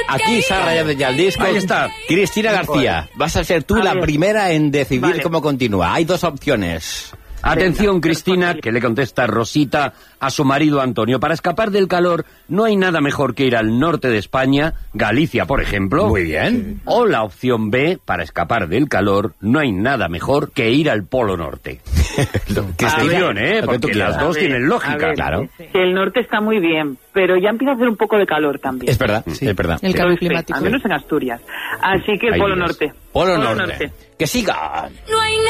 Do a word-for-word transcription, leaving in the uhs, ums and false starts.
Aquí se ha rayado ya el disco. Ahí está. Cristina García, vas a ser tú A la ver. primera en decidir Vale. cómo continúa. Hay dos opciones. Atención, Cristina, que le contesta Rosita a su marido Antonio. Para escapar del calor no hay nada mejor que ir al norte de España, Galicia, por ejemplo. Muy bien. O la opción B, para escapar del calor no hay nada mejor que ir al Polo Norte. Atención, ¿eh? Lo que tú Porque quieras. las dos A ver, tienen a lógica. ver. Claro. Que el norte está muy bien, pero ya empieza a hacer un poco de calor también. Es verdad, es verdad. El Sí. cambio Lo sé, climático. al menos en Asturias. Así que el Ahí Polo ves. Norte. Polo Norte. Que siga. No hay